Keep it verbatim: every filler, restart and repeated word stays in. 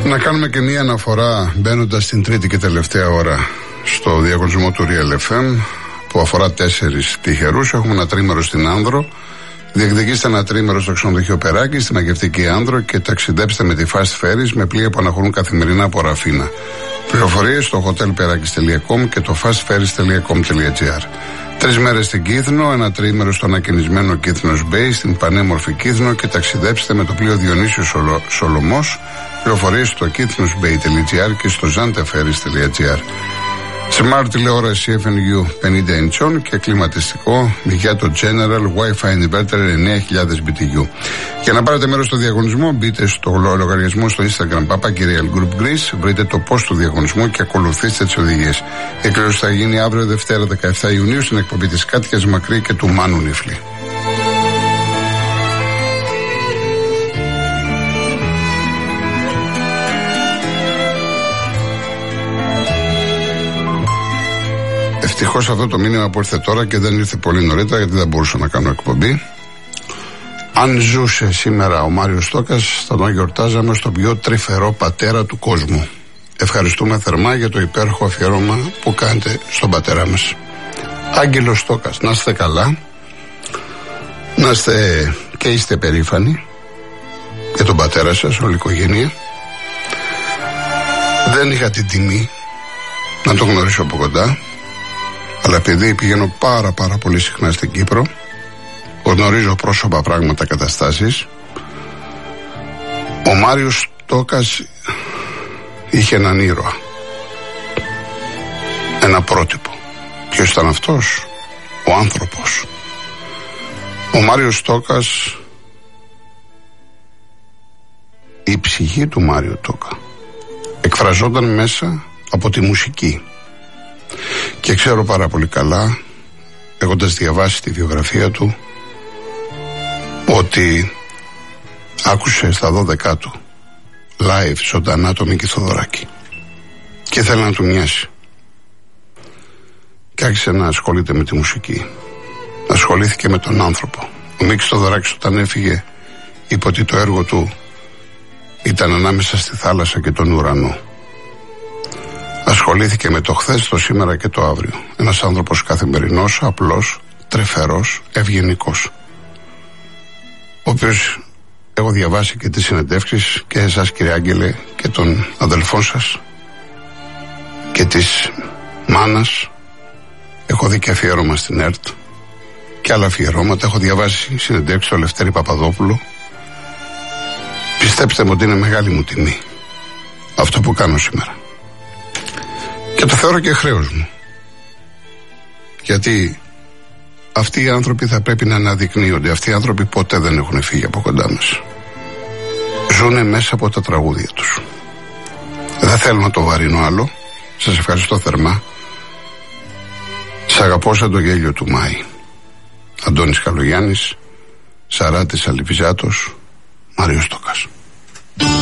Να κάνουμε και μία αναφορά μπαίνοντας στην τρίτη και τελευταία ώρα στο διαγωνισμό του Real εφ εμ που αφορά τέσσερις τυχερούς. Έχουμε ένα τρίμερο στην Άνδρο. Διεκδικήστε ένα τρίμερο στο ξενοδοχείο Περάκη, στην Αγευτική Άνδρο και ταξιδέψτε με τη Fast Ferries με πλοία που αναχωρούν καθημερινά από Ραφίνα. Πληροφορίες στο hotel perakis τελεία com και το fastferries τελεία com τελεία gr. Τρεις μέρες στην Κύθνο, ένα τρίμερο στο ανακαινισμένο Κύθνος Bay, στην πανέμορφη Κύθνο και ταξιδέψτε με το πλοίο Διονύσιος Σολο, Σολομός. Πληροφορίες στο kythnosbay τελεία gr και στο zanteferries τελεία gr. Smart τηλεόραση εφ εν γιου πενήντα ιντσών και κλιματιστικό για το General Wi-Fi Inverter εννέα χιλιάδες μπι τι γιου. Για να πάρετε μέρος στο διαγωνισμό, μπείτε στο λογαριασμό στο Instagram Papakirial Group Greece, βρείτε το post του διαγωνισμού και ακολουθήστε τις οδηγίες. Η εκκλήρωση θα γίνει αύριο Δευτέρα δεκαεφτά Ιουνίου στην εκπομπή της Κάτιας Μακρύ και του Μάνου Νίφλη. Ευτυχώς αυτό το μήνυμα που ήρθε τώρα και δεν ήρθε πολύ νωρίτερα, γιατί δεν μπορούσα να κάνω εκπομπή. Αν ζούσε σήμερα ο Μάριος Στόκας, θα τον γιορτάζαμε στον πιο τρυφερό πατέρα του κόσμου. Ευχαριστούμε θερμά για το υπέροχο αφιέρωμα που κάνετε στον πατέρα μας. Άγγελος Στόκας, να είστε καλά, να είστε και είστε περήφανοι για τον πατέρα σας, όλη η οικογένεια. Δεν είχα την τιμή να τον γνωρίσω από κοντά, αλλά επειδή πηγαίνω πάρα πάρα πολύ συχνά στην Κύπρο, γνωρίζω πρόσωπα, πράγματα, καταστάσεις. Ο Μάριος Στόκας είχε έναν ήρωα, ένα πρότυπο. Ποιος ήταν αυτός? Ο άνθρωπος. Ο Μάριος Στόκας, η ψυχή του Μάριο Στόκα εκφραζόταν μέσα από τη μουσική. Και ξέρω πάρα πολύ καλά, έχοντας διαβάσει τη βιογραφία του, ότι άκουσε στα δώδεκά του live ζωντανά το Μίκη Θοδωράκη και ήθελε να του μοιάσει και άρχισε να ασχολείται με τη μουσική, ασχολήθηκε με τον άνθρωπο. Ο Μίκης Θοδωράκης όταν έφυγε είπε ότι το έργο του ήταν ανάμεσα στη θάλασσα και τον ουρανό. Ασχολήθηκε με το χθες, το σήμερα και το αύριο. Ένας άνθρωπος καθημερινός, απλός, τρεφερός, ευγενικός, ο οποίος έχω διαβάσει και τις συνεντεύξεις και εσάς κύριε Άγγελε και των αδελφών σας και της μάνας. Έχω δει και αφιέρωμα στην ΕΡΤ και άλλα αφιερώματα. Έχω διαβάσει συνεντεύξεις του Λευτέρη Παπαδόπουλου. Πιστέψτε μου ότι είναι μεγάλη μου τιμή αυτό που κάνω σήμερα. Και το θεωρώ και χρέος μου. Γιατί αυτοί οι άνθρωποι θα πρέπει να αναδεικνύονται. Αυτοί οι άνθρωποι ποτέ δεν έχουν φύγει από κοντά μας. Ζούνε μέσα από τα τραγούδια τους. Δεν θέλω να το βαρύνω άλλο. Σας ευχαριστώ θερμά. Σ' αγαπώ σαν το γέλιο του Μάη. Αντώνης Καλογιάννης, Σαράτης Αλιβιζάτος, Μάριος Στόκας.